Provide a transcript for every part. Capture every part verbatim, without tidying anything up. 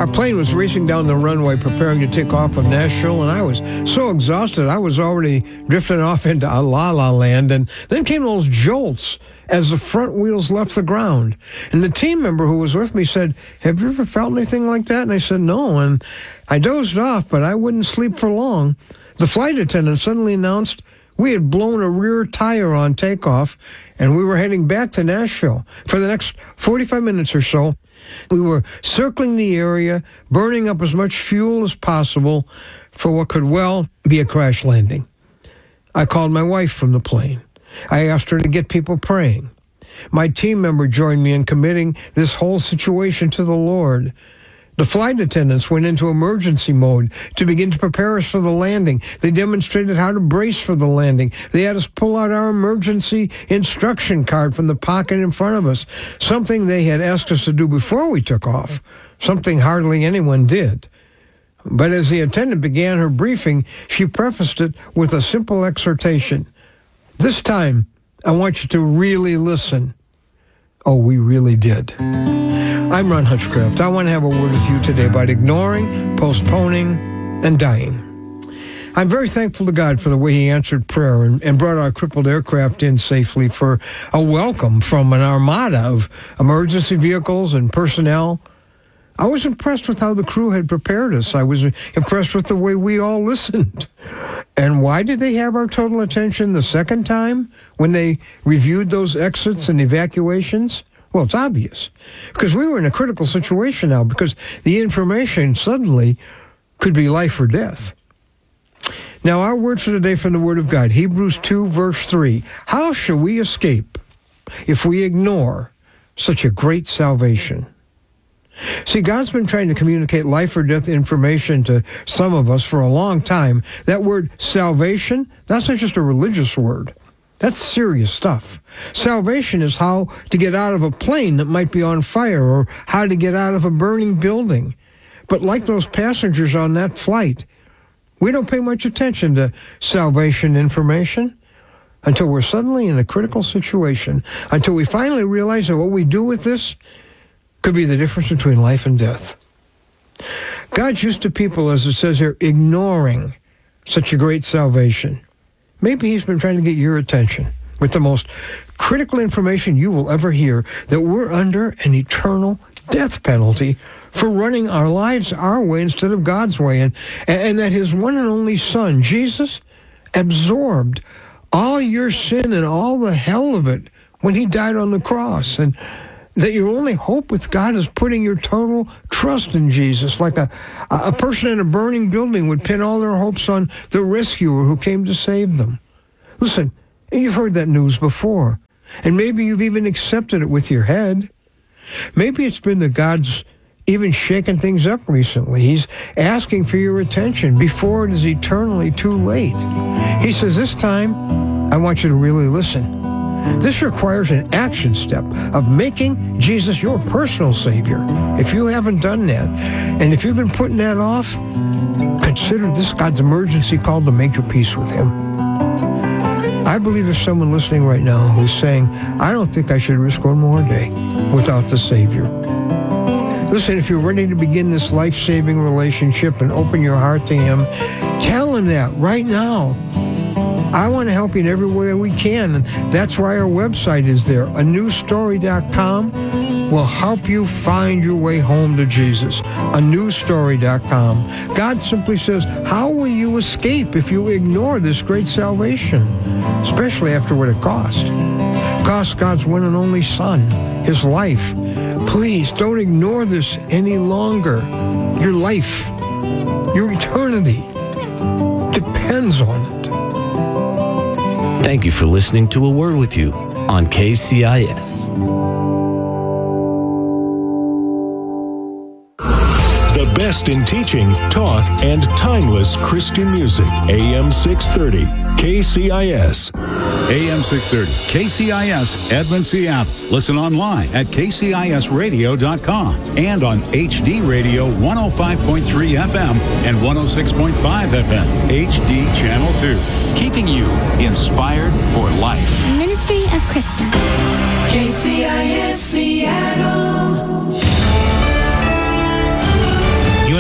Our plane was racing down the runway preparing to take off from Nashville, and I was so exhausted I was already drifting off into a la-la land, and then came those jolts as the front wheels left the ground. And the team member who was with me said, "Have you ever felt anything like that?" And I said, "No," and I dozed off, but I wouldn't sleep for long. The flight attendant suddenly announced we had blown a rear tire on takeoff, and we were heading back to Nashville. For the next forty-five minutes or so, we were circling the area, burning up as much fuel as possible for what could well be a crash landing. I called my wife from the plane. I asked her to get people praying. My team member joined me in committing this whole situation to the Lord. The flight attendants went into emergency mode to begin to prepare us for the landing. They demonstrated how to brace for the landing. They had us pull out our emergency instruction card from the pocket in front of us, something they had asked us to do before we took off, something hardly anyone did. But as the attendant began her briefing, she prefaced it with a simple exhortation. "This time, I want you to really listen." Oh, we really did. I'm Ron Hutchcraft. I want to have a word with you today about ignoring, postponing, and dying. I'm very thankful to God for the way he answered prayer and, and brought our crippled aircraft in safely, for a welcome from an armada of emergency vehicles and personnel. I was impressed with how the crew had prepared us. I was impressed with the way we all listened. And why did they have our total attention the second time when they reviewed those exits and evacuations? Well, it's obvious. Because we were in a critical situation now, because the information suddenly could be life or death. Now, our word for today from the Word of God, Hebrews two, verse three. How shall we escape if we ignore such a great salvation? See, God's been trying to communicate life or death information to some of us for a long time. That word salvation, that's not just a religious word. That's serious stuff. Salvation is how to get out of a plane that might be on fire, or how to get out of a burning building. But like those passengers on that flight, we don't pay much attention to salvation information until we're suddenly in a critical situation, until we finally realize that what we do with this could be the difference between life and death. God's used to people, as it says here, ignoring such a great salvation. Maybe he's been trying to get your attention with the most critical information you will ever hear, that we're under an eternal death penalty for running our lives our way instead of God's way, and, and that his one and only Son, Jesus, absorbed all your sin and all the hell of it when he died on the cross, and that your only hope with God is putting your total trust in Jesus, like a, a person in a burning building would pin all their hopes on the rescuer who came to save them. Listen, you've heard that news before, and maybe you've even accepted it with your head. Maybe it's been that God's even shaken things up recently. He's asking for your attention before it is eternally too late. He says, this time, I want you to really listen. This requires an action step of making Jesus your personal Savior. If you haven't done that, and if you've been putting that off, consider this God's emergency call to make your peace with him. I believe there's someone listening right now who's saying, I don't think I should risk one more day without the Savior. Listen, if you're ready to begin this life-saving relationship and open your heart to him, tell him that right now. I want to help you in every way we can, and that's why our website is there. a new story dot com will help you find your way home to Jesus. a new story dot com. God simply says, how will you escape if you ignore this great salvation, especially after what it cost? It cost God's one and only Son, his life. Please don't ignore this any longer. Your life, your eternity depends on it. Thank you for listening to A Word With You on K C I S. The best in teaching, talk, and timeless Christian music. A M six thirty, K C I S. A M six thirty, K C I S, Edmond, Seattle. Listen online at K C I S radio dot com and on H D Radio one oh five point three F M and one oh six point five F M, H D Channel two. Keeping you inspired for life. Ministry of Krista. K C I S Seattle.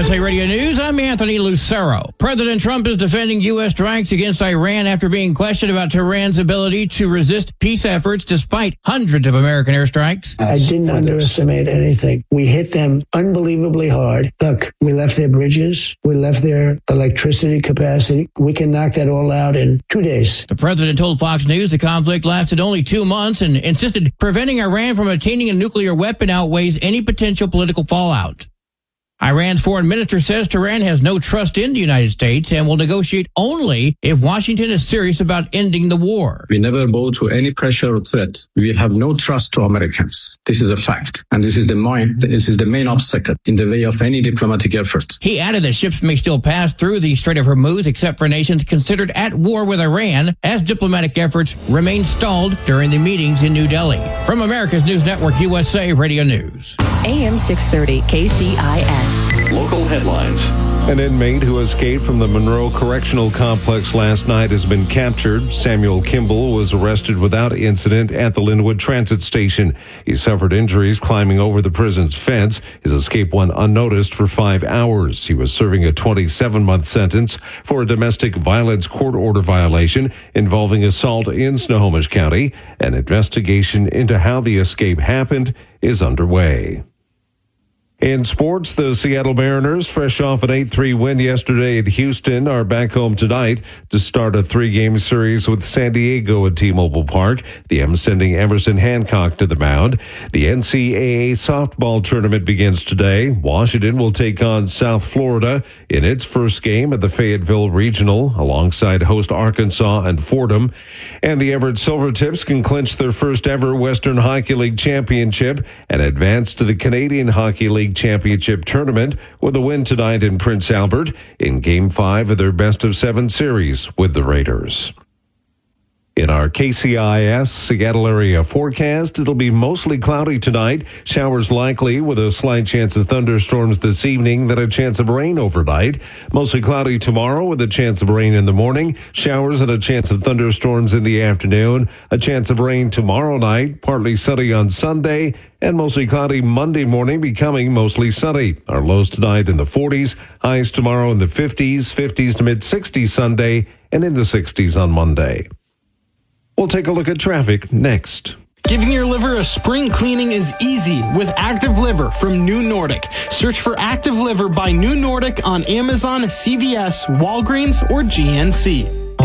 S A Radio News, I'm Anthony Lucero. President Trump is defending U S strikes against Iran after being questioned about Tehran's ability to resist peace efforts despite hundreds of American airstrikes. I didn't underestimate anything. We hit them unbelievably hard. Look, we left their bridges. We left their electricity capacity. We can knock that all out in two days. The president told Fox News the conflict lasted only two months and insisted preventing Iran from attaining a nuclear weapon outweighs any potential political fallout. Iran's foreign minister says Tehran has no trust in the United States and will negotiate only if Washington is serious about ending the war. We never bow to any pressure or threat. We have no trust to Americans. This is a fact. And this is the main, this is the main obstacle in the way of any diplomatic effort. He added that ships may still pass through the Strait of Hormuz except for nations considered at war with Iran as diplomatic efforts remain stalled during the meetings in New Delhi. From America's News Network, U S A Radio News. A M six thirty K C I S. Local headlines. An inmate who escaped from the Monroe Correctional Complex last night has been captured. Samuel Kimball was arrested without incident at the Linwood Transit Station. He suffered injuries climbing over the prison's fence. His escape went unnoticed for five hours. He was serving a twenty-seven month sentence for a domestic violence court order violation involving assault in Snohomish County. An investigation into how the escape happened is underway. In sports, the Seattle Mariners, fresh off an eight three win yesterday at Houston, are back home tonight to start a three-game series with San Diego at T-Mobile Park. The M's sending Emerson Hancock to the mound. The N C double A softball tournament begins today. Washington will take on South Florida in its first game at the Fayetteville Regional, alongside host Arkansas and Fordham. And the Everett Silvertips can clinch their first-ever Western Hockey League championship and advance to the Canadian Hockey League Championship Tournament with a win tonight in Prince Albert in Game five of their best-of-seven series with the Raiders. In our K C I S Seattle area forecast, it'll be mostly cloudy tonight. Showers likely with a slight chance of thunderstorms this evening, then a chance of rain overnight. Mostly cloudy tomorrow with a chance of rain in the morning. Showers and a chance of thunderstorms in the afternoon. A chance of rain tomorrow night. Partly sunny on Sunday. And mostly cloudy Monday morning, becoming mostly sunny. Our lows tonight in the forties. Highs tomorrow in the fifties. fifties to mid-sixties Sunday. And in the sixties on Monday. We'll take a look at traffic next. Giving your liver a spring cleaning is easy with Active Liver from New Nordic. Search for Active Liver by New Nordic on Amazon, C V S, Walgreens, or G N C.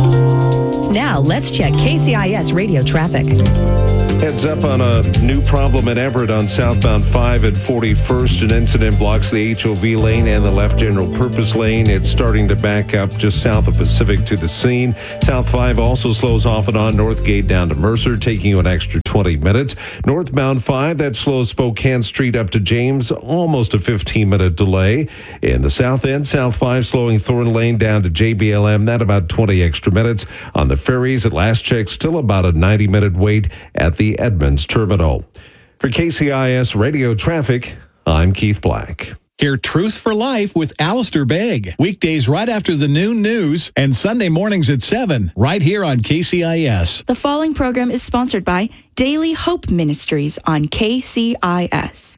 Now let's check K C I S radio traffic. Heads up on a new problem in Everett on southbound five at forty-first. An incident blocks the H O V lane and the left general purpose lane. It's starting to back up just south of Pacific to the scene. South five also slows off and on Northgate down to Mercer, taking you an extra twenty minutes. Northbound five, that slows Spokane Street up to James, almost a fifteen minute delay. In the south end, South five slowing Thorn Lane down to J B L M, that about twenty extra minutes. On the ferries, at last check, still about a ninety minute wait at the Edmonds Terminal. For K C I S Radio Traffic, I'm Keith Black. Hear Truth for Life with Alistair Begg. Weekdays right after the noon news and Sunday mornings at seven, right here on K C I S. The following program is sponsored by Daily Hope Ministries on K C I S.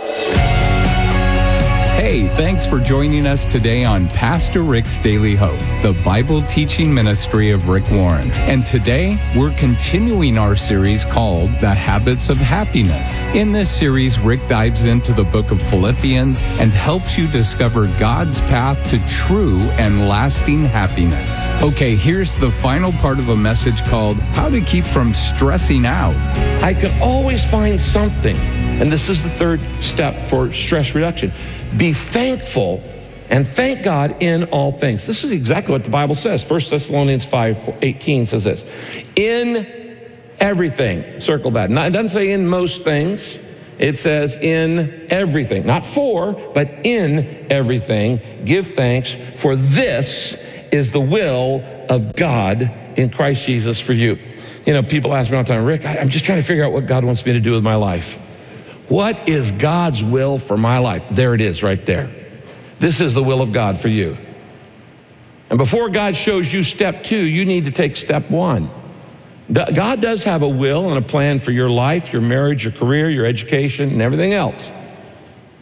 Hey, thanks for joining us today on Pastor Rick's Daily Hope, the Bible teaching ministry of Rick Warren. And today, we're continuing our series called The Habits of Happiness. In this series, Rick dives into the book of Philippians and helps you discover God's path to true and lasting happiness. Okay, here's the final part of a message called How to Keep from Stressing Out. I can always find something. And this is the third step for stress reduction. Be thankful and thank God in all things. This is exactly what the Bible says. First Thessalonians five eighteen says this. In everything, circle that. Now, it doesn't say in most things. It says in everything. Not for, but in everything. Give thanks, for this is the will of God in Christ Jesus for you. You know, people ask me all the time, Rick, I'm just trying to figure out what God wants me to do with my life. What is God's will for my life? There it is right there. This is the will of God for you. And before God shows you step two, you need to take step one. God does have a will and a plan for your life, your marriage, your career, your education, and everything else. But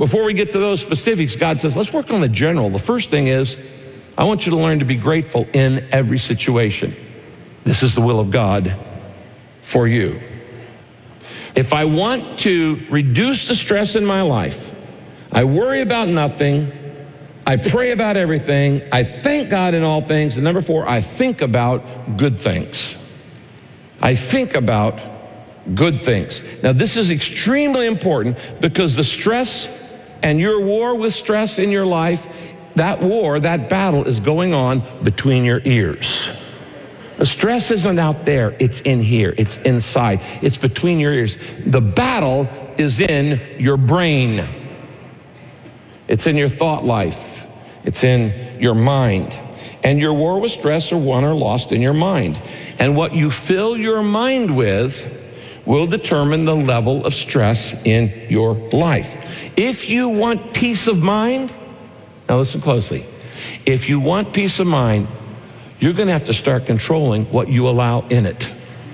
before we get to those specifics, God says, let's work on the general. The first thing is, I want you to learn to be grateful in every situation. This is the will of God for you. If I want to reduce the stress in my life, I worry about nothing, I pray about everything, I thank God in all things, and number four, I think about good things. I think about good things. Now, this is extremely important because the stress and your war with stress in your life, that war, that battle is going on between your ears. The stress isn't out there, it's in here, it's inside, it's between your ears. The battle is in your brain. It's in your thought life. It's in your mind. And your war with stress are won or lost in your mind. And what you fill your mind with will determine the level of stress in your life. If you want peace of mind, now listen closely. If you want peace of mind, you're going to have to start controlling what you allow in it.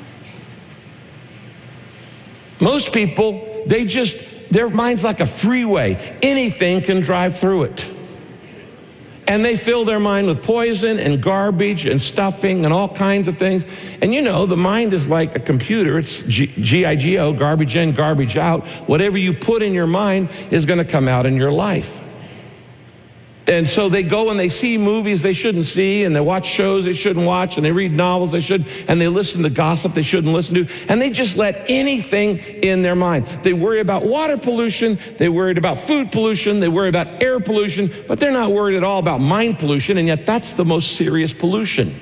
Most people, they just, their mind's like a freeway. Anything can drive through it. And they fill their mind with poison and garbage and stuffing and all kinds of things. And you know, the mind is like a computer. It's G I G O, garbage in, garbage out. Whatever you put in your mind is going to come out in your life. And so they go and they see movies they shouldn't see, and they watch shows they shouldn't watch, and they read novels they shouldn't, and they listen to gossip they shouldn't listen to, and they just let anything in their mind. They worry about water pollution, they worried about food pollution, they worry about air pollution, but they're not worried at all about mind pollution, and yet that's the most serious pollution.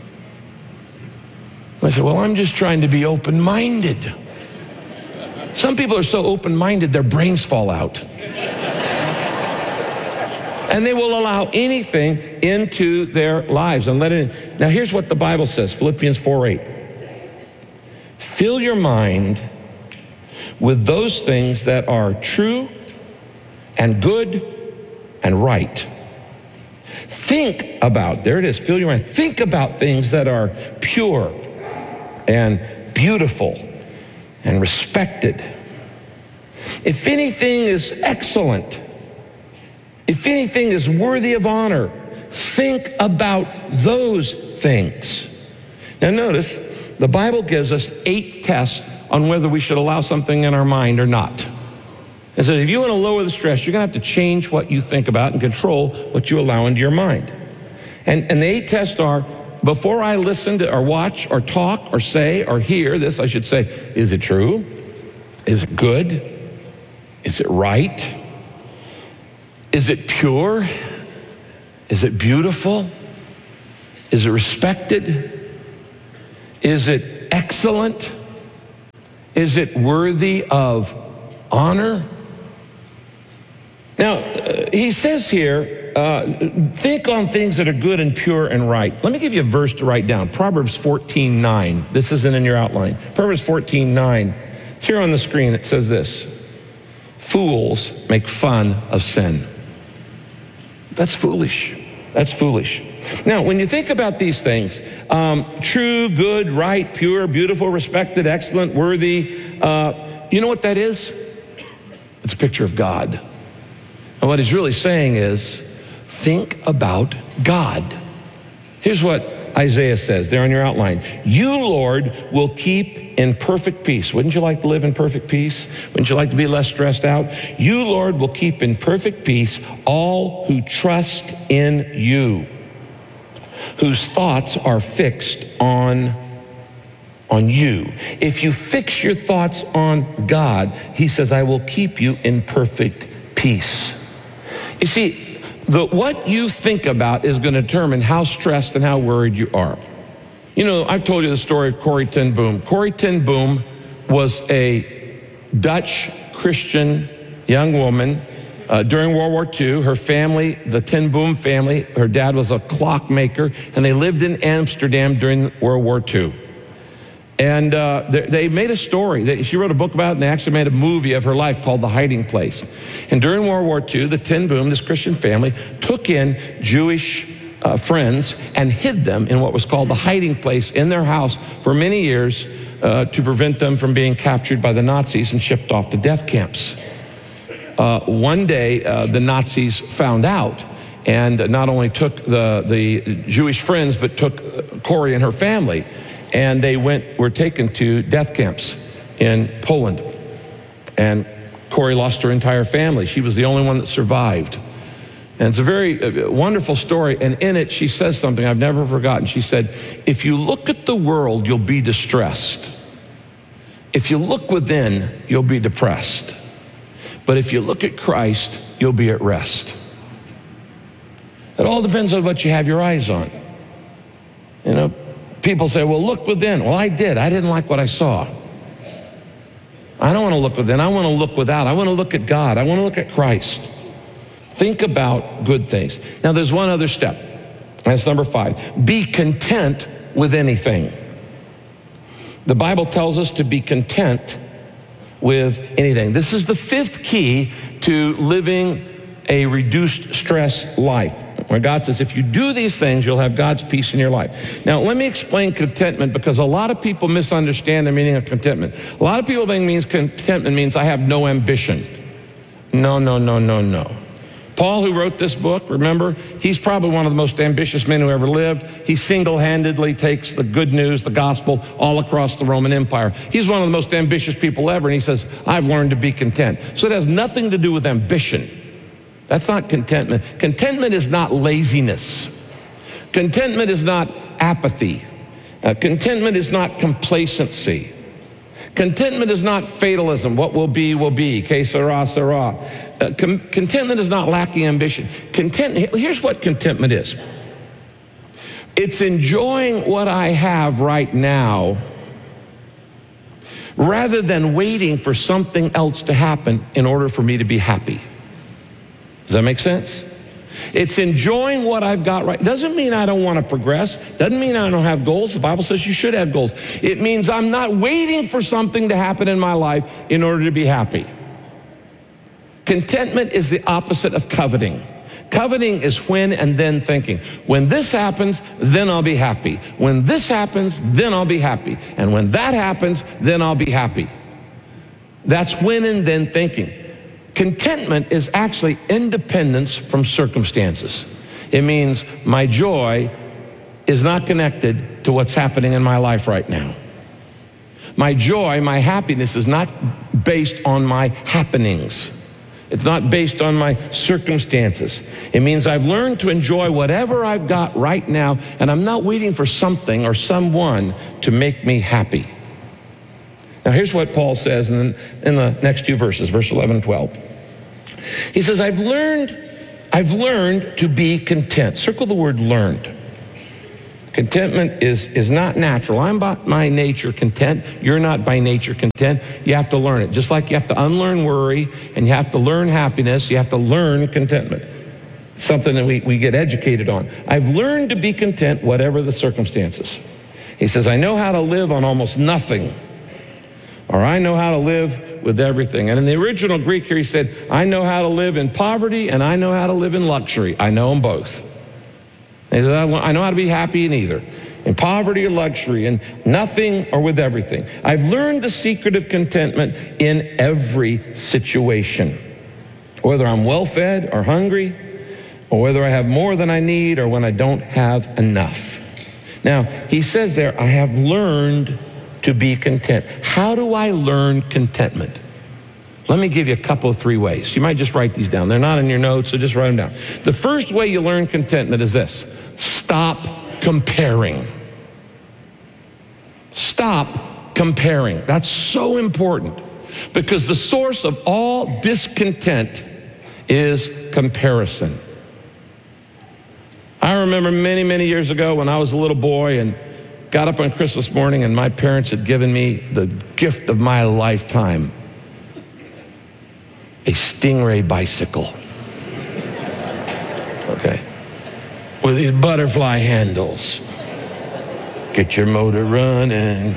I said, well, I'm just trying to be open-minded. Some people are so open-minded their brains fall out. And they will allow anything into their lives and let it in. Now here's what the Bible says, Philippians four eight. Fill your mind with those things that are true and good and right. Think about, there it is, fill your mind. Think about things that are pure and beautiful and respected. If anything is excellent, if anything is worthy of honor, think about those things. Now notice, the Bible gives us eight tests on whether we should allow something in our mind or not. And so if you want to lower the stress, you're going to have to change what you think about and control what you allow into your mind. And, and the eight tests are, before I listen to or watch or talk or say or hear this, I should say, is it true? Is it good? Is it right? Is it pure? Is it beautiful? Is it respected? Is it excellent? Is it worthy of honor? Now, uh, he says here, uh, think on things that are good and pure and right. Let me give you a verse to write down. Proverbs fourteen nine. This isn't in your outline. Proverbs fourteen nine. It's here on the screen. It says this. Fools make fun of sin. That's foolish. That's foolish. Now, when you think about these things, um, true, good, right, pure, beautiful, respected, excellent, worthy, uh, you know what that is? It's a picture of God. And what he's really saying is, think about God. Here's what Isaiah says there on your outline. You, Lord, will keep in perfect peace. Wouldn't you like to live in perfect peace? Wouldn't you like to be less stressed out? You, Lord, will keep in perfect peace all who trust in you, whose thoughts are fixed on, on you. If you fix your thoughts on God, he says, I will keep you in perfect peace. You see, the, what you think about is going to determine how stressed and how worried you are. You know, I've told you the story of Corrie ten Boom. Corrie ten Boom was a Dutch Christian young woman uh, during World War Two. Her family, the ten Boom family, her dad was a clockmaker, and they lived in Amsterdam during World War Two. And uh, they, they made a story. They, she wrote a book about it, and they actually made a movie of her life called The Hiding Place. And during World War Two, the ten Boom, this Christian family, took in Jewish uh, friends and hid them in what was called the hiding place in their house for many years uh, to prevent them from being captured by the Nazis and shipped off to death camps. uh, one day uh, the Nazis found out and not only took the, the Jewish friends, but took Corrie and her family, and they went, were taken to death camps in Poland. And Corrie lost her entire family. She was the only one that survived. And it's a very uh, wonderful story, and in it she says something I've never forgotten. She said, if you look at the world, you'll be distressed. If you look within, you'll be depressed. But if you look at Christ, you'll be at rest. It all depends on what you have your eyes on. You know, people say, well, look within. Well, I did. I didn't like what I saw. I don't want to look within. I want to look without. I want to look at God. I want to look at Christ. Think about good things. Now, there's one other step. That's number five. Be content with anything. The Bible tells us to be content with anything. This is the fifth key to living a reduced stress life, where God says, if you do these things, you'll have God's peace in your life. Now, let me explain contentment, because a lot of people misunderstand the meaning of contentment. A lot of people think means contentment means I have no ambition. No, no, no, no, no. Paul, who wrote this book, remember, he's probably one of the most ambitious men who ever lived. He single-handedly takes the good news, the gospel, all across the Roman Empire. He's one of the most ambitious people ever, and he says, I've learned to be content. So it has nothing to do with ambition. That's not contentment. Contentment is not laziness. Contentment is not apathy. Uh, contentment is not complacency. Contentment is not fatalism. What will be, will be. Que sera, sera. Uh, com- contentment is not lacking ambition. Contentment, here's what contentment is. It's enjoying what I have right now rather than waiting for something else to happen in order for me to be happy. Does that make sense? It's enjoying what I've got right. Doesn't mean I don't want to progress. Doesn't mean I don't have goals. The Bible says you should have goals. It means I'm not waiting for something to happen in my life in order to be happy. Contentment is the opposite of coveting. Coveting is when and then thinking. When this happens, then I'll be happy. When this happens, then I'll be happy. And when that happens, then I'll be happy. That's when and then thinking. Contentment is actually independence from circumstances. It means my joy is not connected to what's happening in my life right now. My joy, my happiness is not based on my happenings. It's not based on my circumstances. It means I've learned to enjoy whatever I've got right now, and I'm not waiting for something or someone to make me happy. Now, here's what Paul says in the, in the next two verses, verse eleven and twelve. He says, I've learned, I've learned to be content. Circle the word learned. Contentment is, is not natural. I'm by my nature content. You're not by nature content. You have to learn it. Just like you have to unlearn worry and you have to learn happiness, you have to learn contentment. Something that we, we get educated on. I've learned to be content whatever the circumstances. He says, I know how to live on almost nothing. Or I know how to live with everything. And in the original Greek here, he said, I know how to live in poverty and I know how to live in luxury. I know them both. And he said, I know how to be happy in either. In poverty or luxury, in nothing or with everything. I've learned the secret of contentment in every situation. Whether I'm well-fed or hungry, or whether I have more than I need, or when I don't have enough. Now, he says there, I have learned to be content. How do I learn contentment? Let me give you a couple of three ways. You might just write these down. They're not in your notes, so just write them down. The first way you learn contentment is this. Stop comparing. Stop comparing. That's so important because the source of all discontent is comparison. I remember many, many years ago when I was a little boy and got up on Christmas morning and my parents had given me the gift of my lifetime, a Stingray bicycle. Okay. With these butterfly handles. Get your motor running.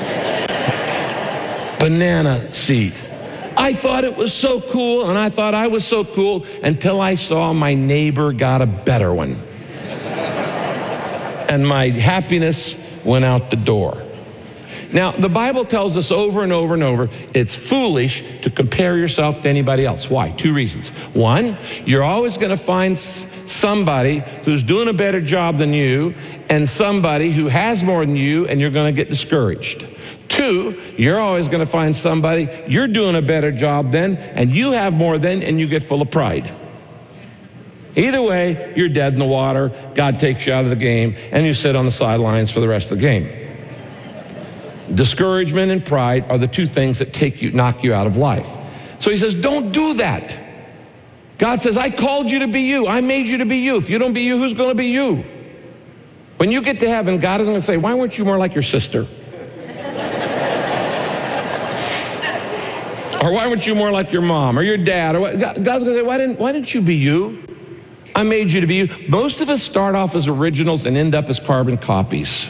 Banana seat. I thought it was so cool and I thought I was so cool until I saw my neighbor got a better one. And my happiness went out the door. Now, the Bible tells us over and over and over, it's foolish to compare yourself to anybody else. Why? Two reasons. One, you're always going to find somebody who's doing a better job than you and somebody who has more than you, and you're going to get discouraged. Two, you're always going to find somebody you're doing a better job than, and you have more than, and you get full of pride. Either way, you're dead in the water, God takes you out of the game, and you sit on the sidelines for the rest of the game. Discouragement and pride are the two things that take you, knock you out of life. So he says, don't do that. God says, I called you to be you. I made you to be you. If you don't be you, who's going to be you? When you get to heaven, God is going to say, why weren't you more like your sister? Or why weren't you more like your mom or your dad? Or what? God's going to say, why didn't, why didn't you be you? I made you to be you. Most of us start off as originals and end up as carbon copies.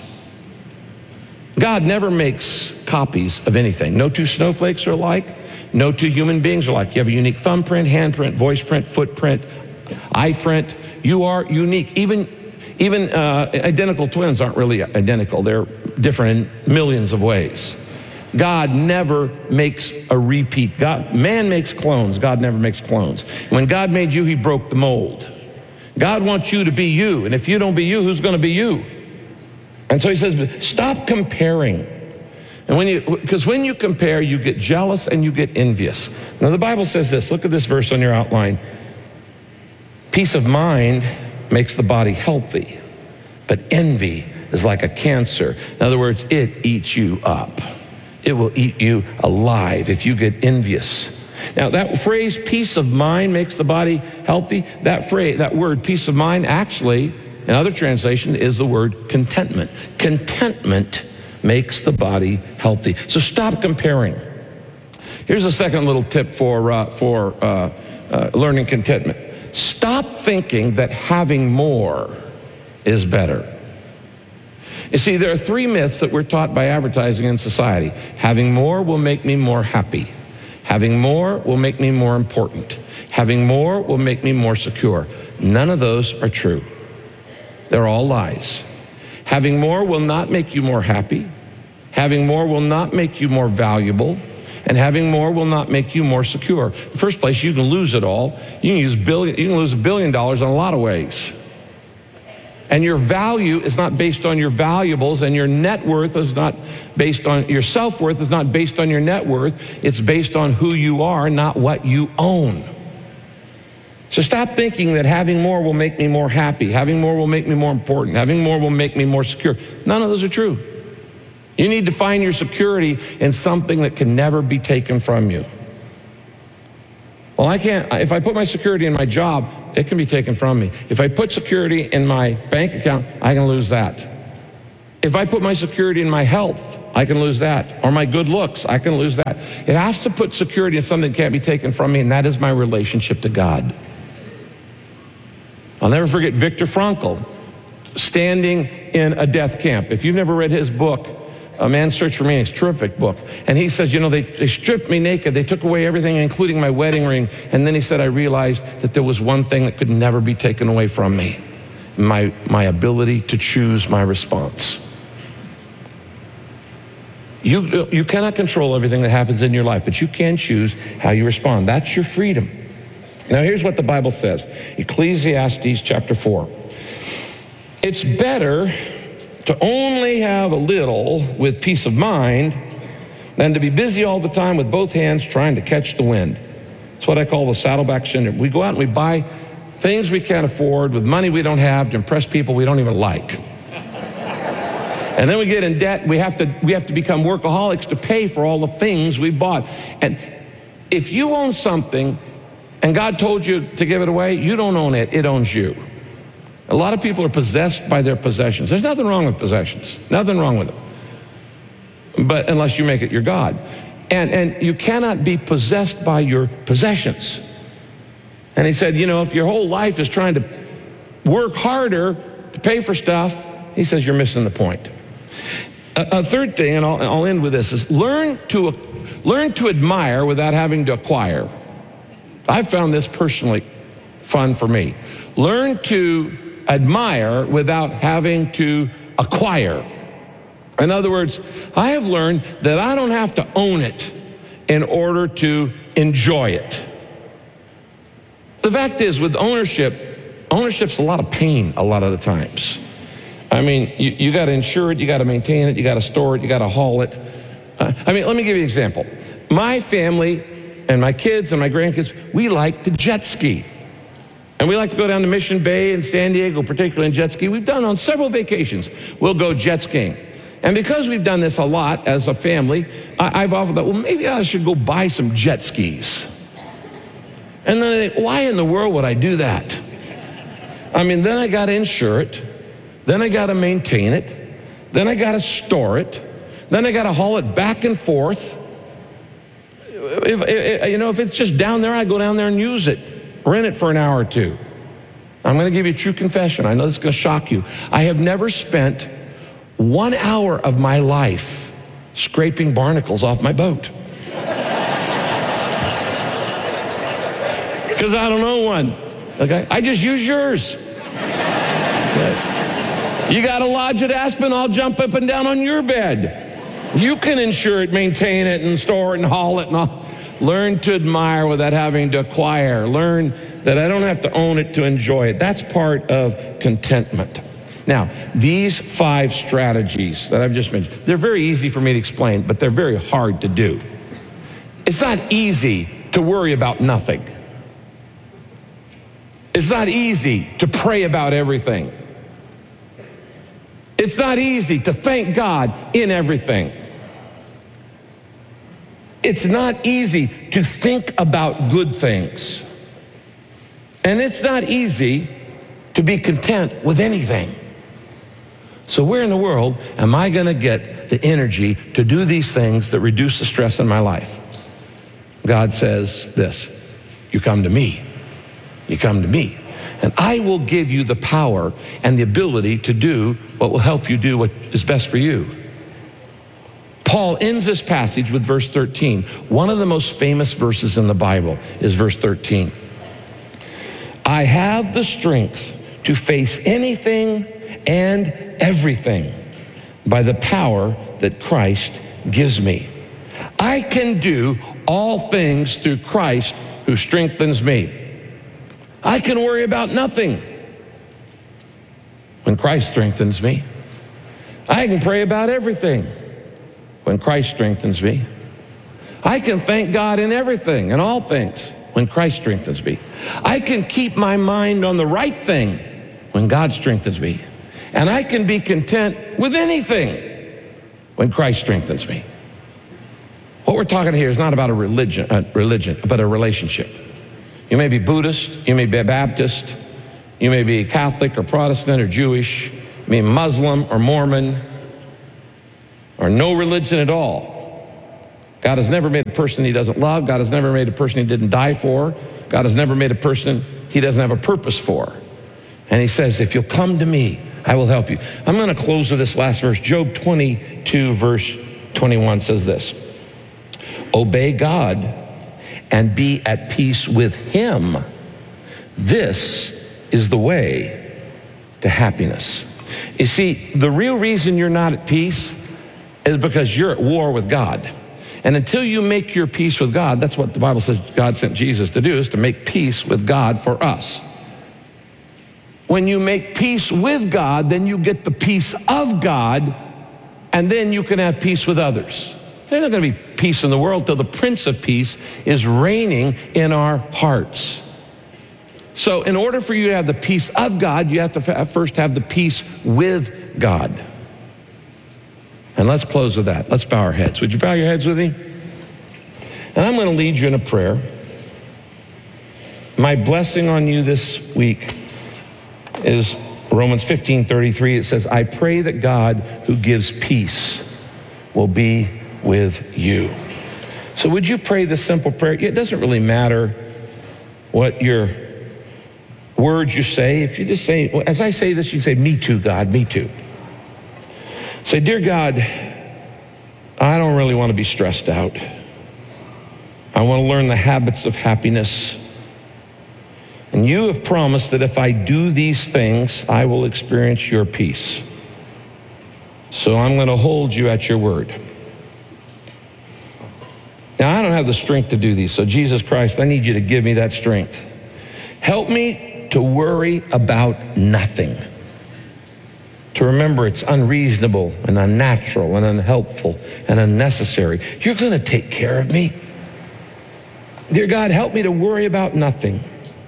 God never makes copies of anything. No two snowflakes are alike. No two human beings are alike. You have a unique thumbprint, handprint, voice print, footprint, eye print. You are unique. Even, even uh, identical twins aren't really identical. They're different in millions of ways. God never makes a repeat. God, man makes clones. God never makes clones. When God made you, he broke the mold. God wants you to be you. And if you don't be you, who's going to be you? And so he says, stop comparing. And when you, because when you compare, you get jealous and you get envious. Now the Bible says this, look at this verse on your outline. Peace of mind makes the body healthy, but envy is like a cancer. In other words, it eats you up. It will eat you alive if you get envious. Now that phrase, peace of mind makes the body healthy, that phrase, that word, peace of mind, actually, in other translation, is the word contentment. Contentment makes the body healthy. So stop comparing. Here's a second little tip for, uh, for uh, uh, learning contentment. Stop thinking that having more is better. You see, there are three myths that we're taught by advertising in society. Having more will make me more happy. Having more will make me more important. Having more will make me more secure. None of those are true. They're all lies. Having more will not make you more happy. Having more will not make you more valuable. And having more will not make you more secure. In the first place, you can lose it all. You can, use billion, you can lose a billion dollars in a lot of ways. And your value is not based on your valuables, and your net worth is not based on, your self-worth is not based on your net worth. It's based on who you are, not what you own. So stop thinking that having more will make me more happy, having more will make me more important, having more will make me more secure. None of those are true. You need to find your security in something that can never be taken from you. Well, I can't, if I put my security in my job, it can be taken from me. If I put security in my bank account, I can lose that. If I put my security in my health, I can lose that. Or my good looks, I can lose that. It has to put security in something that can't be taken from me, and that is my relationship to God. I'll never forget Viktor Frankl standing in a death camp. If you've never read his book, A Man's Search for Meaning, it's a terrific book. And he says, you know, they, they stripped me naked. They took away everything, including my wedding ring. And then he said, I realized that there was one thing that could never be taken away from me. My, my ability to choose my response. You, you cannot control everything that happens in your life, but you can choose how you respond. That's your freedom. Now here's what the Bible says. Ecclesiastes chapter four. It's better to only have a little with peace of mind than to be busy all the time with both hands trying to catch the wind. It's what I call the saddleback syndrome. We go out and we buy things we can't afford with money we don't have to impress people we don't even like. And then we get in debt. We have to, we have to become workaholics to pay for all the things we've bought. And if you own something and God told you to give it away, you don't own it, it owns you. A lot of people are possessed by their possessions. There's nothing wrong with possessions, nothing wrong with them. But unless you make it your God. And, and you cannot be possessed by your possessions. And he said, you know, if your whole life is trying to work harder to pay for stuff, he says you're missing the point. A, a third thing, and I'll, I'll end with this, is learn to, learn to admire without having to acquire. I've found this personally fun for me. Learn to admire without having to acquire. In other words, I have learned that I don't have to own it in order to enjoy it. The fact is, with ownership, ownership's a lot of pain a lot of the times. I mean, you, you got to insure it, you got to maintain it, you got to store it, you got to haul it. Uh, I mean, let me give you an example. My family and my kids and my grandkids, we like to jet ski. And we like to go down to Mission Bay and San Diego, particularly in jet ski. We've done on several vacations. We'll go jet skiing. And because we've done this a lot as a family, I, I've often thought, well, maybe I should go buy some jet skis. And then I think, why in the world would I do that? I mean, then I got to insure it. Then I got to maintain it. Then I got to store it. Then I got to haul it back and forth. If, if, you know, if it's just down there, I go down there and use it. Rent it for an hour or two. I'm going to give you a true confession. I know this is going to shock you. I have never spent one hour of my life scraping barnacles off my boat. Because I don't know one. Okay? I just use yours. Okay? You got a lodge at Aspen, I'll jump up and down on your bed. You can insure it, maintain it, and store it, and haul it, and all. Learn to admire without having to acquire. Learn that I don't have to own it to enjoy it. That's part of contentment. Now, these five strategies that I've just mentioned, they're very easy for me to explain, but they're very hard to do. It's not easy to worry about nothing. It's not easy to pray about everything. It's not easy to thank God in everything. It's not easy to think about good things. And it's not easy to be content with anything. So where in the world am I going to get the energy to do these things that reduce the stress in my life? God says this, you come to me. You come to me. And I will give you the power and the ability to do what will help you do what is best for you. Paul ends this passage with verse thirteen. One of the most famous verses in the Bible is verse thirteen. I have the strength to face anything and everything by the power that Christ gives me. I can do all things through Christ who strengthens me. I can worry about nothing when Christ strengthens me. I can pray about everything when Christ strengthens me. I can thank God in everything and all things when Christ strengthens me. I can keep my mind on the right thing when God strengthens me. And I can be content with anything when Christ strengthens me. What we're talking here is not about a religion, a religion, but a relationship. You may be Buddhist, you may be Baptist, you may be Catholic or Protestant or Jewish, you may be Muslim or Mormon, or no religion at all. God has never made a person he doesn't love. God has never made a person he didn't die for. God has never made a person he doesn't have a purpose for. And he says, if you'll come to me, I will help you. I'm going to close with this last verse. Job twenty-two, verse twenty-one says this. Obey God and be at peace with him. This is the way to happiness. You see, the real reason you're not at peace is because you're at war with God. And until you make your peace with God, that's what the Bible says God sent Jesus to do, is to make peace with God for us. When you make peace with God, then you get the peace of God, and then you can have peace with others. There's not going to be peace in the world till the Prince of Peace is reigning in our hearts. So in order for you to have the peace of God, you have to first have the peace with God. And let's close with that. Let's bow our heads. Would you bow your heads with me? And I'm going to lead you in a prayer. My blessing on you this week is Romans fifteen thirty-three. It says, I pray that God who gives peace will be with you. So would you pray this simple prayer? It doesn't really matter what your words you say. If you just say, as I say this, you say, me too, God, me too. Say, dear God, I don't really want to be stressed out. I want to learn the habits of happiness. And you have promised that if I do these things, I will experience your peace. So I'm going to hold you at your word. Now, I don't have the strength to do these, so Jesus Christ, I need you to give me that strength. Help me to worry about nothing. To remember it's unreasonable and unnatural and unhelpful and unnecessary. You're going to take care of me. Dear God, help me to worry about nothing.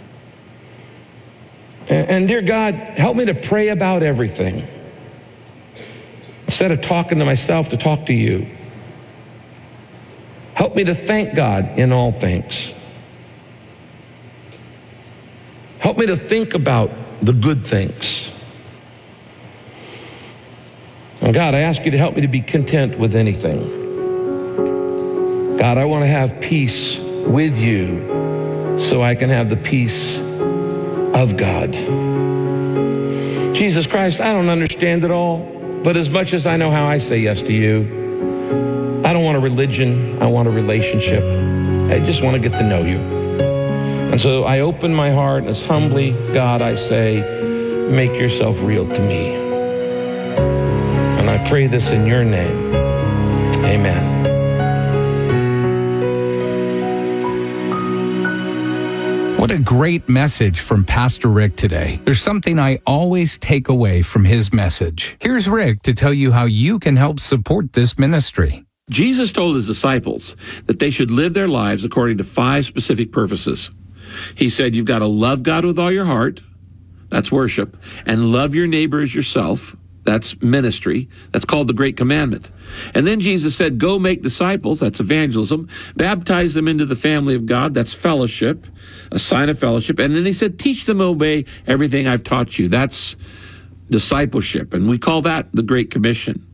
And, and dear God, help me to pray about everything. Instead of talking to myself, to talk to you. Help me to thank God in all things. Help me to think about the good things. And God, I ask you to help me to be content with anything. God, I want to have peace with you so I can have the peace of God. Jesus Christ, I don't understand it all, but as much as I know how I say yes to you, I don't want a religion, I want a relationship. I just want to get to know you. And so I open my heart, and as humbly, God, I say, make yourself real to me. And I pray this in your name. Amen. What a great message from Pastor Rick today. There's something I always take away from his message. Here's Rick to tell you how you can help support this ministry. Jesus told his disciples that they should live their lives according to five specific purposes. He said, you've got to love God with all your heart. That's worship. And love your neighbor as yourself. That's ministry. That's called the Great Commandment. And then Jesus said, go make disciples. That's evangelism. Baptize them into the family of God. That's fellowship, a sign of fellowship. And then he said, teach them to obey everything I've taught you. That's discipleship. And we call that the Great Commission.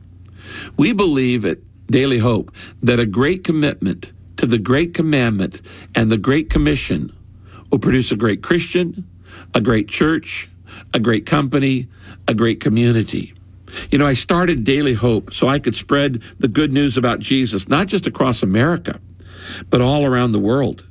We believe at Daily Hope that a great commitment to the Great Commandment and the Great Commission will produce a great Christian, a great church, a great company, a great community. You know, I started Daily Hope so I could spread the good news about Jesus, not just across America, but all around the world.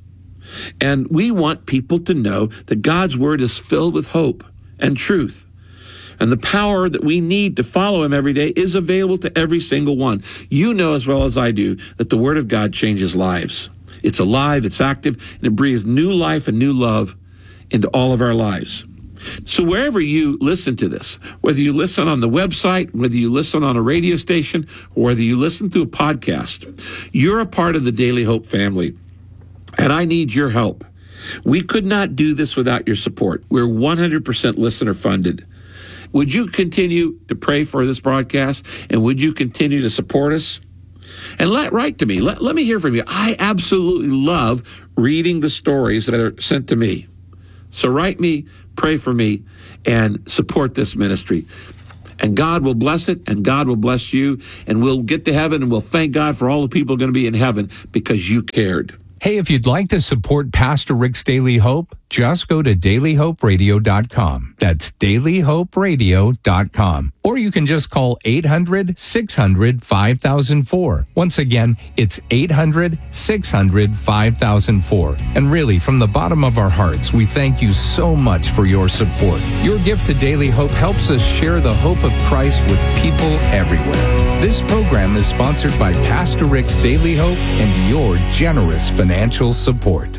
And we want people to know that God's word is filled with hope and truth. And the power that we need to follow him every day is available to every single one. You know as well as I do that the word of God changes lives. It's alive, it's active, and it breathes new life and new love into all of our lives. So wherever you listen to this, whether you listen on the website, whether you listen on a radio station, or whether you listen through a podcast, you're a part of the Daily Hope family, and I need your help. We could not do this without your support. We're one hundred percent listener funded. Would you continue to pray for this broadcast, and would you continue to support us? And let write to me. Let, let me hear from you. I absolutely love reading the stories that are sent to me. So write me, pray for me, and support this ministry. And God will bless it, and God will bless you, and we'll get to heaven, and we'll thank God for all the people going to be in heaven because you cared. Hey, if you'd like to support Pastor Rick's Daily Hope, just go to daily hope radio dot com. That's daily hope radio dot com. Or you can just call eight hundred, six hundred, five thousand four. Once again, it's eight hundred, six hundred, five thousand four. And really, from the bottom of our hearts, we thank you so much for your support. Your gift to Daily Hope helps us share the hope of Christ with people everywhere. This program is sponsored by Pastor Rick's Daily Hope and your generous financial support.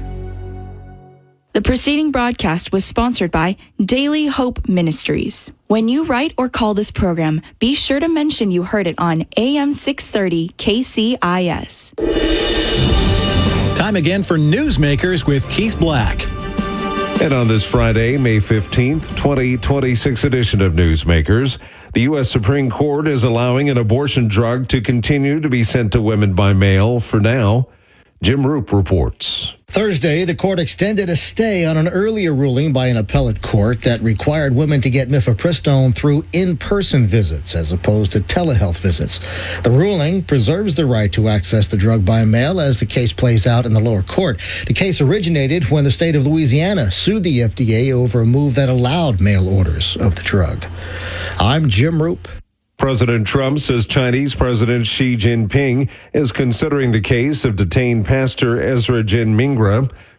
The preceding broadcast was sponsored by Daily Hope Ministries. When you write or call this program, be sure to mention you heard it on A M six thirty K C I S. Time again for Newsmakers with Keith Black. And on this Friday, May fifteenth, twenty twenty-six edition of Newsmakers, the U S Supreme Court is allowing an abortion drug to continue to be sent to women by mail for now. Jim Roop reports. Thursday, the court extended a stay on an earlier ruling by an appellate court that required women to get mifepristone through in-person visits as opposed to telehealth visits. The ruling preserves the right to access the drug by mail as the case plays out in the lower court. The case originated when the state of Louisiana sued the F D A over a move that allowed mail orders of the drug. I'm Jim Roop. President Trump says Chinese President Xi Jinping is considering the case of detained pastor Ezra Jin Mingra.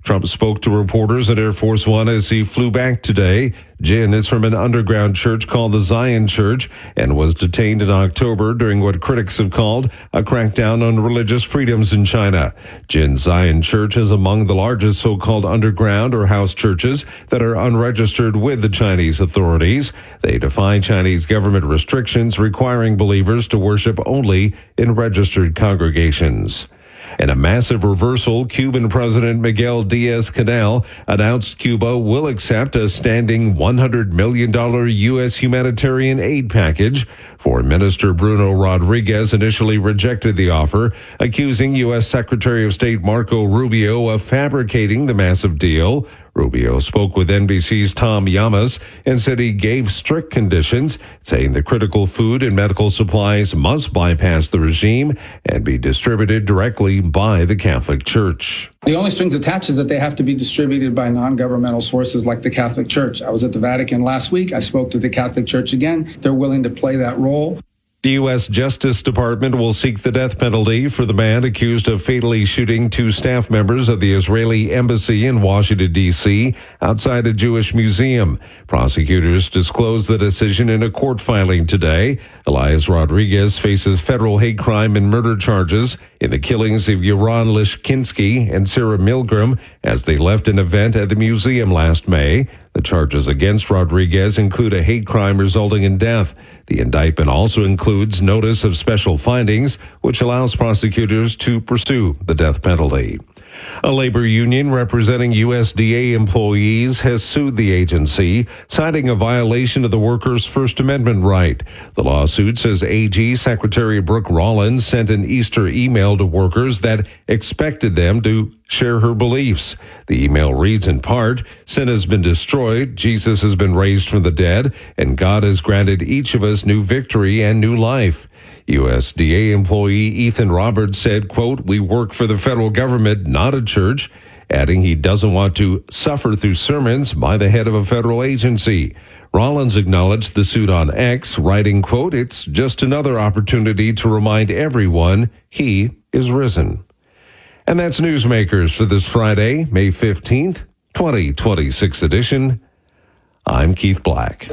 Trump spoke to reporters at Air Force One as he flew back today. Jin is from an underground church called the Zion Church and was detained in October during what critics have called a crackdown on religious freedoms in China. Jin Zion Church is among the largest so-called underground or house churches that are unregistered with the Chinese authorities. They defy Chinese government restrictions requiring believers to worship only in registered congregations. In a massive reversal, Cuban President Miguel Diaz-Canel announced Cuba will accept a standing one hundred million dollars U S humanitarian aid package. Foreign Minister Bruno Rodriguez initially rejected the offer, accusing U S Secretary of State Marco Rubio of fabricating the massive deal. Rubio spoke with N B C's Tom Llamas and said he gave strict conditions, saying the critical food and medical supplies must bypass the regime and be distributed directly by the Catholic Church. The only strings attached is that they have to be distributed by non-governmental sources like the Catholic Church. I was at the Vatican last week. I spoke to the Catholic Church again. They're willing to play that role. The U S Justice Department will seek the death penalty for the man accused of fatally shooting two staff members of the Israeli embassy in Washington, D C, outside a Jewish museum. Prosecutors disclosed the decision in a court filing today. Elias Rodriguez faces federal hate crime and murder charges in the killings of Yaron Lishkinsky and Sarah Milgram as they left an event at the museum last May. The charges against Rodriguez include a hate crime resulting in death. The indictment also includes notice of special findings, which allows prosecutors to pursue the death penalty. A labor union representing U S D A employees has sued the agency, citing a violation of the workers' First Amendment right. The lawsuit says A G Secretary Brooke Rollins sent an Easter email to workers that expected them to share her beliefs. The email reads in part, "Sin has been destroyed, Jesus has been raised from the dead, and God has granted each of us new victory and new life." U S D A employee Ethan Roberts said, quote, "We work for the federal government, not a church," adding he doesn't want to suffer through sermons by the head of a federal agency. Rollins acknowledged the suit on X, writing, quote, "It's just another opportunity to remind everyone he is risen." And that's Newsmakers for this Friday, May fifteenth, twenty twenty-six edition. I'm Keith Black.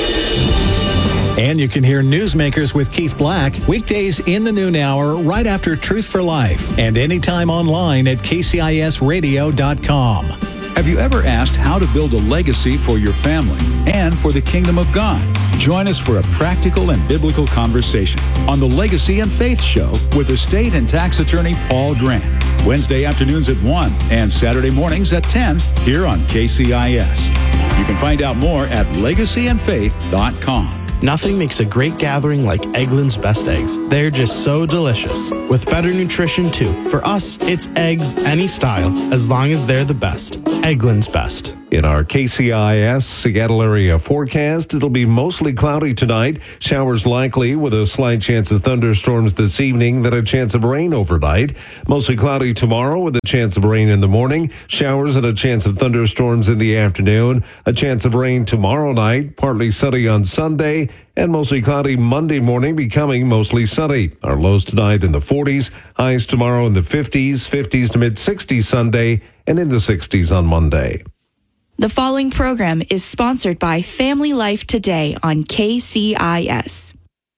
And you can hear Newsmakers with Keith Black weekdays in the noon hour right after Truth for Life and anytime online at K C I S radio dot com. Have you ever asked how to build a legacy for your family and for the kingdom of God? Join us for a practical and biblical conversation on the Legacy and Faith Show with estate and tax attorney Paul Grant. Wednesday afternoons at one and Saturday mornings at ten here on K C I S. You can find out more at legacy and faith dot com. Nothing makes a great gathering like Eggland's Best Eggs. They're just so delicious, with better nutrition too. For us, it's eggs any style, as long as they're the best. Eggland's Best. In our K C I S Seattle area forecast, it'll be mostly cloudy tonight. Showers likely with a slight chance of thunderstorms this evening, then a chance of rain overnight. Mostly cloudy tomorrow with a chance of rain in the morning. Showers and a chance of thunderstorms in the afternoon. A chance of rain tomorrow night, partly sunny on Sunday, and mostly cloudy Monday morning, becoming mostly sunny. Our lows tonight in the forties, highs tomorrow in the fifties, fifties to mid-sixties Sunday, and in the sixties on Monday. The following program is sponsored by Family Life Today on K C I S.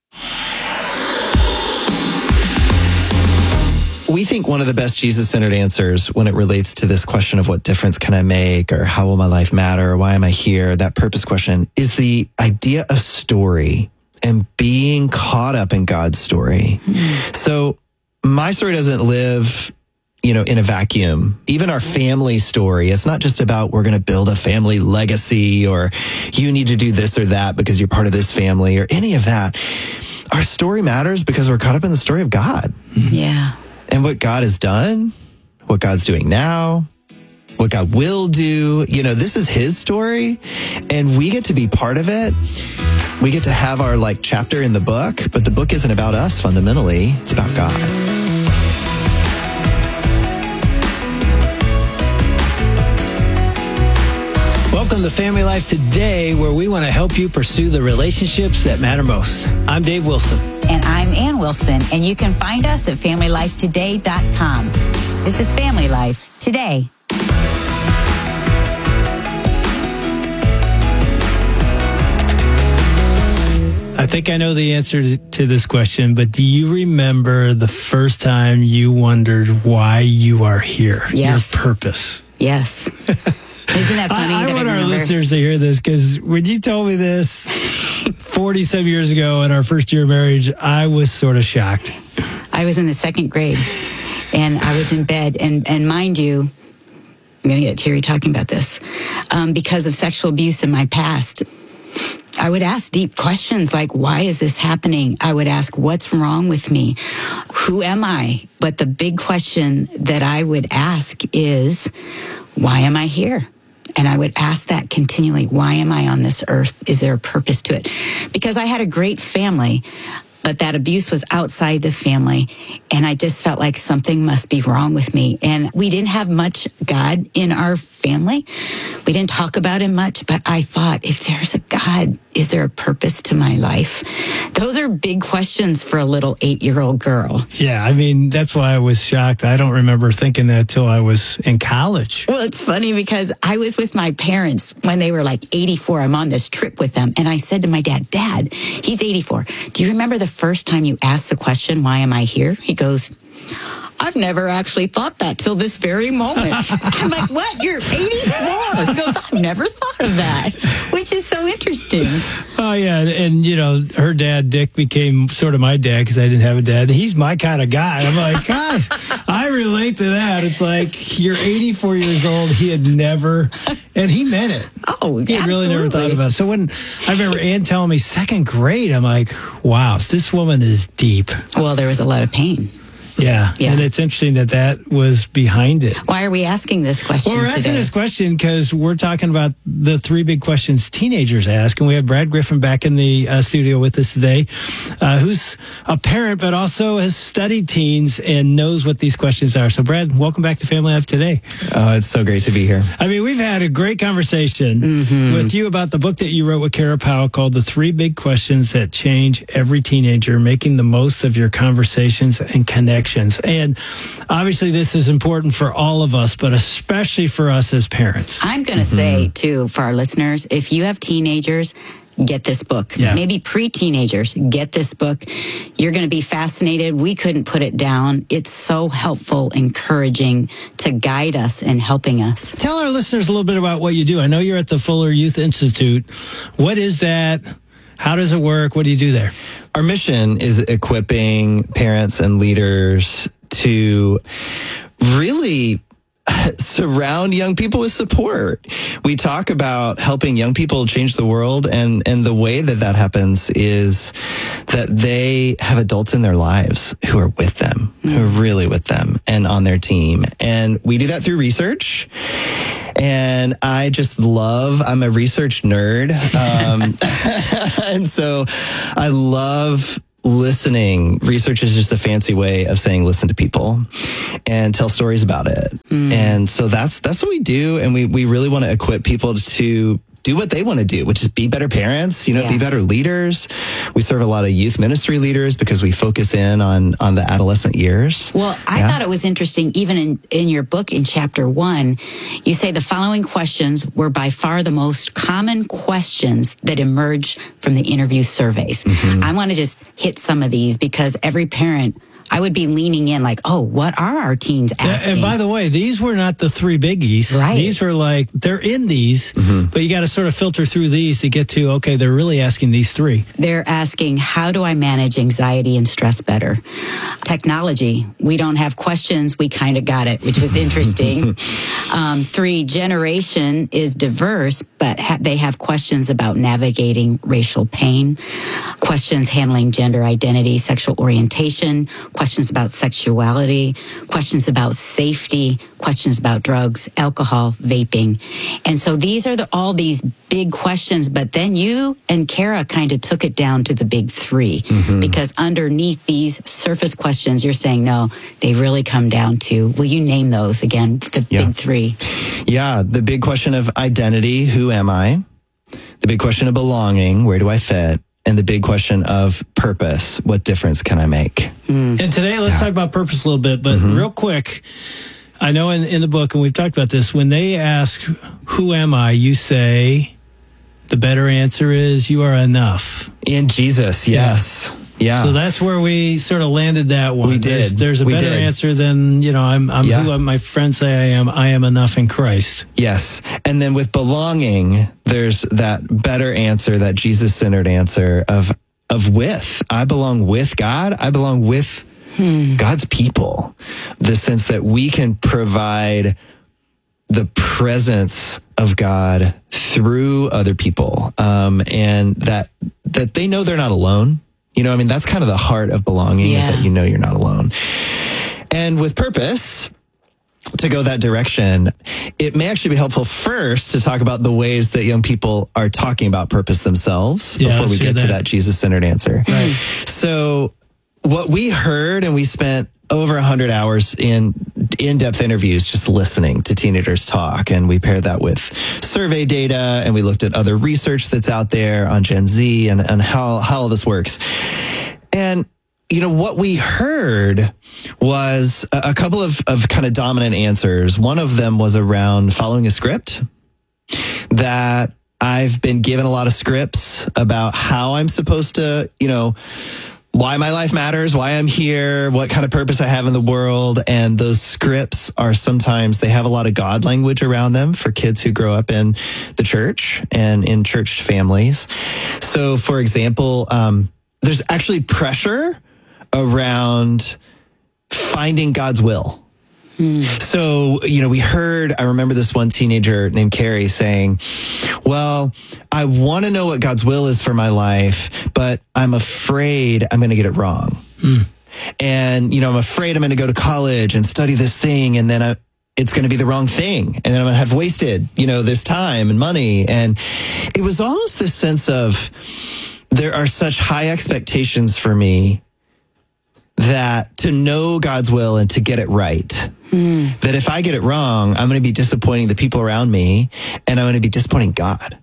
We think one of the best Jesus-centered answers when it relates to this question of what difference can I make, or how will my life matter, or why am I here, that purpose question, is the idea of story and being caught up in God's story. Mm-hmm. So my story doesn't live, you know, in a vacuum. Even our family story, it's not just about we're going to build a family legacy or you need to do this or that because you're part of this family or any of that. Our story matters because we're caught up in the story of God. Yeah. And what God has done, what God's doing now, what God will do. You know, this is his story and we get to be part of it. We get to have our like chapter in the book, but the book isn't about us fundamentally. It's about God. Welcome to Family Life Today, where we want to help you pursue the relationships that matter most. I'm Dave Wilson. And I'm Ann Wilson, and you can find us at family life today dot com. This is Family Life Today. think I know the answer to, to this question, but do you remember the first time you wondered why you are here? Yes. Your purpose. Yes. Isn't that funny? I, I that want I our remember? listeners to hear this, because when you told me this forty-some years ago in our first year of marriage, I was sort of shocked. I was in the second grade, and I was in bed, and, and mind you, I'm going to get teary talking about this, um, because of sexual abuse in my past. I would ask deep questions like, why is this happening? I would ask, what's wrong with me? Who am I? But the big question that I would ask is, why am I here? And I would ask that continually. Why am I on this earth? Is there a purpose to it? Because I had a great family, but that abuse was outside the family. And I just felt like something must be wrong with me. And we didn't have much God in our family. We didn't talk about him much, but I thought, if there's a God, is there a purpose to my life? Those are big questions for a little eight-year-old girl. Yeah, I mean, that's why I was shocked. I don't remember thinking that till I was in college. Well, it's funny because I was with my parents when they were like eighty-four. I'm on this trip with them. And I said to my dad, Dad, he's eighty-four. Do you remember the first time you asked the question, why am I here? He goes, I've never actually thought that till this very moment. I'm like, what? You're eighty-four? He goes, I've never thought of that, which is so interesting. Oh, yeah. And, you know, her dad, Dick, became sort of my dad because I didn't have a dad. He's my kind of guy. I'm like, God, I relate to that. It's like, you're eighty-four years old. He had never, and he meant it. Oh, He had really never thought about it. So when I remember Ann telling me second grade, I'm like, wow, this woman is deep. Well, there was a lot of pain. Yeah. Yeah. And it's interesting that that was behind it. Why are we asking this question Well, we're asking today? this question because we're talking about the three big questions teenagers ask. And we have Brad Griffin back in the uh, studio with us today, uh, who's a parent, but also has studied teens and knows what these questions are. So, Brad, welcome back to Family Life Today. Oh, it's so great to be here. I mean, we've had a great conversation Mm-hmm. with you about the book that you wrote with Kara Powell called The Three Big Questions That Change Every Teenager, Making the Most of Your Conversations and Connections. And obviously, this is important for all of us, but especially for us as parents. I'm going to Mm-hmm. say, too, for our listeners, if you have teenagers, get this book. Yeah. Maybe pre-teenagers, get this book. You're going to be fascinated. We couldn't put it down. It's so helpful, encouraging to guide us and helping us. Tell our listeners a little bit about what you do. I know you're at the Fuller Youth Institute. What is that? How does it work? What do you do there? Our mission is equipping parents and leaders to really surround young people with support. We talk about helping young people change the world, and, and the way that that happens is that they have adults in their lives who are with them, mm. who are really with them and on their team. And we do that through research. And I just love, I'm a research nerd. Um, and so I love listening. Research is just a fancy way of saying listen to people and tell stories about it. Mm. And so that's that's what we do. And we, we really want to equip people to do what they want to do, which is be better parents, you know, Yeah. be better leaders. We serve a lot of youth ministry leaders because we focus in on, on the adolescent years. Well, I Yeah. thought it was interesting, even in, in your book in chapter one, you say the following questions were by far the most common questions that emerged from the interview surveys. Mm-hmm. I want to just hit some of these because every parent, I would be leaning in like, oh, what are our teens asking? And by the way, these were not the three biggies. Right. These were like, they're in these, mm-hmm. but you got to sort of filter through these to get to, okay, they're really asking these three. They're asking, how do I manage anxiety and stress better? Technology, we don't have questions. We kind of got it, which was interesting. um, three, generation is diverse, but ha- they have questions about navigating racial pain, questions handling gender identity, sexual orientation, questions about sexuality, questions about safety, questions about drugs, alcohol, vaping. And so these are the, all these big questions, but then you and Kara kind of took it down to the big three, mm-hmm. because underneath these surface questions, you're saying, no, they really come down to, will you name those again, the Yeah. big three? Yeah, the big question of identity, who am I? The big question of belonging, where do I fit? And the big question of purpose, what difference can I make? Mm. And today, let's yeah. talk about purpose a little bit, but mm-hmm. real quick, I know in, in the book, and we've talked about this, when they ask, who am I, you say, the better answer is, you are enough. In Jesus, yes. Yeah. So that's where we sort of landed that one. We did. There's, there's a we better did. answer than, you know, I'm, I'm Yeah. who my friends say I am. I am enough in Christ. Yes. And then with belonging, there's that better answer, that Jesus-centered answer of of with. I belong with God. I belong with hmm. God's people. The sense that we can provide the presence of God through other people, um, and that that they know they're not alone. You know, I mean, that's kind of the heart of belonging, Yeah. is that you know you're not alone. And with purpose, to go that direction, it may actually be helpful first to talk about the ways that young people are talking about purpose themselves Yeah, before we let's get hear to that. that Jesus-centered answer. Right. So what we heard, and we spent over one hundred hours in in-depth interviews just listening to teenagers talk, and we paired that with survey data, and we looked at other research that's out there on Gen Z and, and how, how all this works. And you know, what we heard was a, a couple of, of kind of dominant answers. One of them was around following a script, that I've been given a lot of scripts about how I'm supposed to, you know, why my life matters, why I'm here, what kind of purpose I have in the world. And those scripts are sometimes, they have a lot of God language around them for kids who grow up in the church and in church families. So, for example, um, there's actually pressure around finding God's will. Hmm. So, you know, we heard, I remember this one teenager named Carrie saying, well, I want to know what God's will is for my life, but I'm afraid I'm going to get it wrong. Hmm. And, you know, I'm afraid I'm going to go to college and study this thing, and then I, it's going to be the wrong thing. And then I'm going to have wasted, you know, this time and money. And it was almost this sense of, there are such high expectations for me that to know God's will and to get it right, hmm. that if I get it wrong, I'm going to be disappointing the people around me, and I'm going to be disappointing God.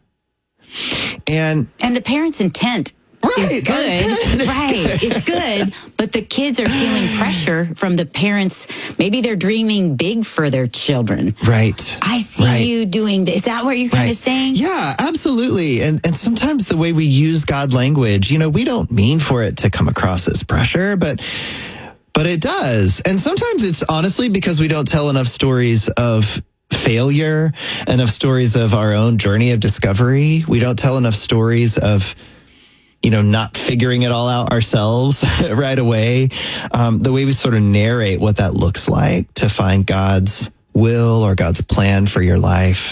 And and the parents' intent right, is good. Intent is right. good. It's good, but the kids are feeling pressure from the parents. Maybe they're dreaming big for their children. Right. I see right. you doing this. Is that what you're kind right. of saying? Yeah, absolutely. And and sometimes the way we use God language, you know, we don't mean for it to come across as pressure, but but it does. And sometimes it's honestly because we don't tell enough stories of failure, enough stories of our own journey of discovery. We don't tell enough stories of, you know, not figuring it all out ourselves right away. Um, the way we sort of narrate what that looks like to find God's will or God's plan for your life.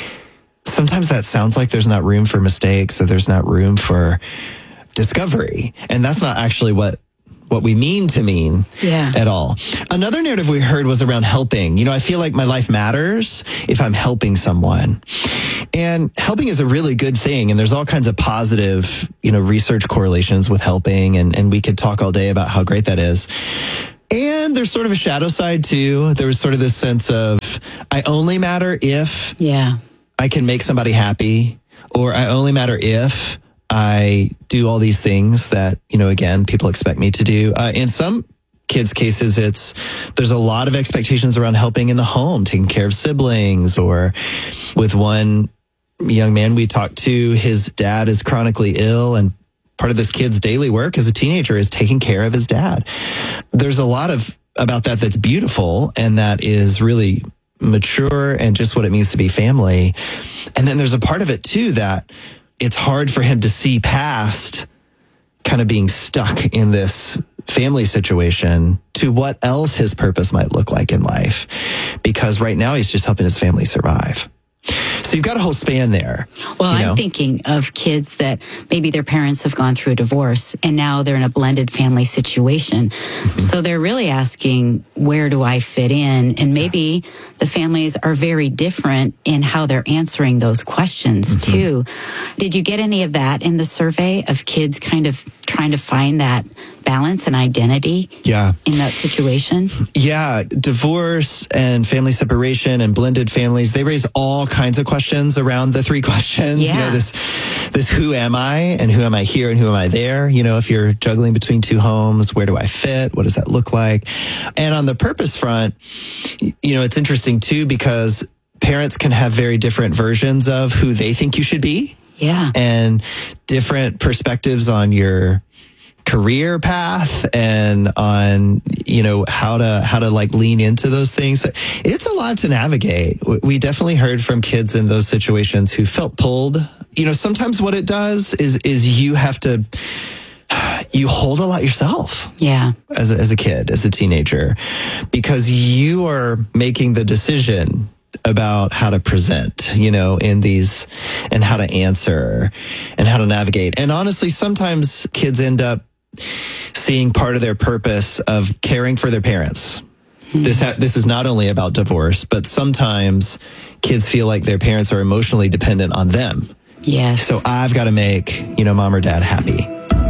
Sometimes that sounds like there's not room for mistakes, or there's not room for discovery. And that's not actually what what we mean to mean yeah. at all. Another narrative we heard was around helping. You know, I feel like my life matters if I'm helping someone. And helping is a really good thing. And there's all kinds of positive, you know, research correlations with helping. And, and we could talk all day about how great that is. And there's sort of a shadow side too. There was sort of this sense of, I only matter if yeah. I can make somebody happy, or I only matter if I do all these things that, you know, again, people expect me to do. Uh, in some kids' cases, it's, there's a lot of expectations around helping in the home, taking care of siblings, or with one young man we talked to, his dad is chronically ill, and part of this kid's daily work as a teenager is taking care of his dad. There's a lot of about that that's beautiful, and that is really mature and just what it means to be family. And then there's a part of it too that it's hard for him to see past kind of being stuck in this family situation to what else his purpose might look like in life, because right now he's just helping his family survive. So you've got a whole span there. Well, you know? I'm thinking of kids that maybe their parents have gone through a divorce and now they're in a blended family situation. Mm-hmm. So they're really asking, where do I fit in? And maybe the families are very different in how they're answering those questions mm-hmm. too. Did you get any of that in the survey of kids kind of trying to find that balance and identity yeah. in that situation? Yeah. Divorce and family separation and blended families, they raise all kinds of questions around the three questions. Yeah. You know, this, this who am I, and who am I here, and who am I there? You know, if you're juggling between two homes, where do I fit? What does that look like? And on the purpose front, you know, it's interesting too, because parents can have very different versions of who they think you should be. Yeah. And different perspectives on your career path and on, you know, how to, how to like lean into those things. It's a lot to navigate. We definitely heard from kids in those situations who felt pulled. You know, sometimes what it does is, is you have to, you hold a lot yourself. Yeah. As a, as a kid, as a teenager, because you are making the decision about how to present, you know, in these, and how to answer and how to navigate. And honestly, sometimes kids end up seeing part of their purpose of caring for their parents. Mm-hmm. This ha- this is not only about divorce, but sometimes kids feel like their parents are emotionally dependent on them. Yes. So I've got to make, you know, mom or dad happy.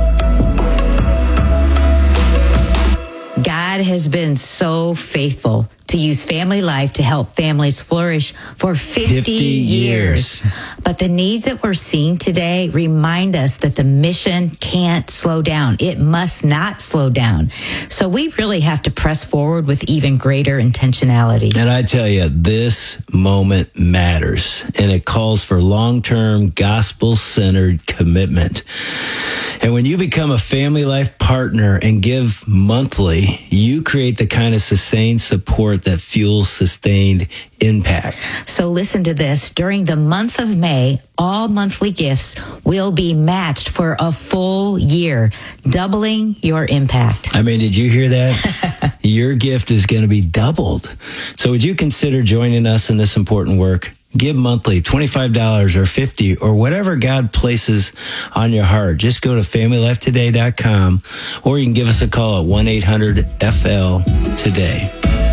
God has been so faithful to use Family Life to help families flourish for fifty, fifty years. years. But the needs that we're seeing today remind us that the mission can't slow down. It must not slow down. So we really have to press forward with even greater intentionality. And I tell you, this moment matters, and it calls for long-term, gospel-centered commitment. And when you become a Family Life partner and give monthly, you create the kind of sustained support that fuels sustained impact. So listen to this. During the month of May, all monthly gifts will be matched for a full year, doubling your impact. I mean, did you hear that? Your gift is going to be doubled. So would you consider joining us in this important work? Give monthly, twenty-five dollars or fifty dollars or whatever God places on your heart. Just go to family life today dot com, or you can give us a call at one eight hundred F L today.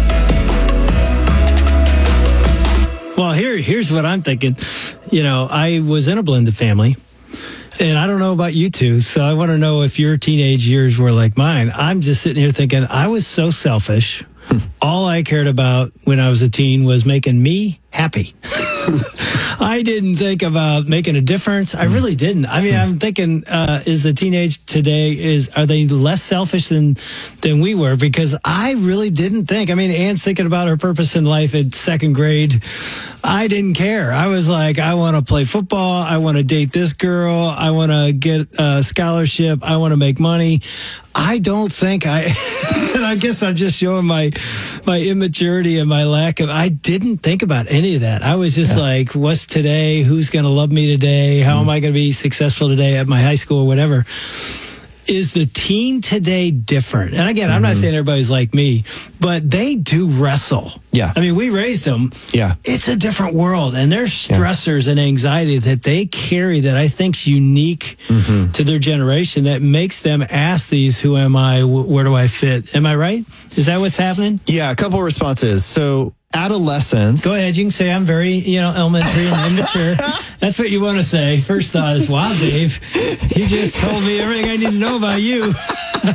Well, here, here's what I'm thinking. You know, I was in a blended family, and I don't know about you two, so I want to know if your teenage years were like mine. I'm just sitting here thinking I was so selfish. All I cared about when I was a teen was making me happy. I didn't think about making a difference. I really didn't. I mean, I'm thinking, uh, is the teenage today, is are they less selfish than than we were? Because I really didn't think. I mean, Anne's thinking about her purpose in life in second grade. I didn't care. I was like, I want to play football. I want to date this girl. I want to get a scholarship. I want to make money. I don't think I, and I guess I'm just showing my, my immaturity and my lack of, I didn't think about any of that. I was just yeah. like, what's today? Who's going to love me today? How mm. am I going to be successful today at my high school or whatever? Is the teen today different? And again, I'm mm-hmm. not saying everybody's like me, but they do wrestle. Yeah. I mean, we raised them. Yeah. It's a different world. And there's stressors yeah. and anxiety that they carry that I think's unique mm-hmm. to their generation that makes them ask these, who am I? Where do I fit? Am I right? Is that what's happening? Yeah. A couple responses. So, adolescence. Go ahead. You can say I'm very, you know, elementary and immature. That's what you want to say. First thought is, wow, Dave, you just told me everything I need to know about you.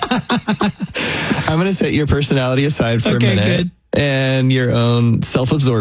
I'm going to set your personality aside for okay, a minute good. and your own self-absorption.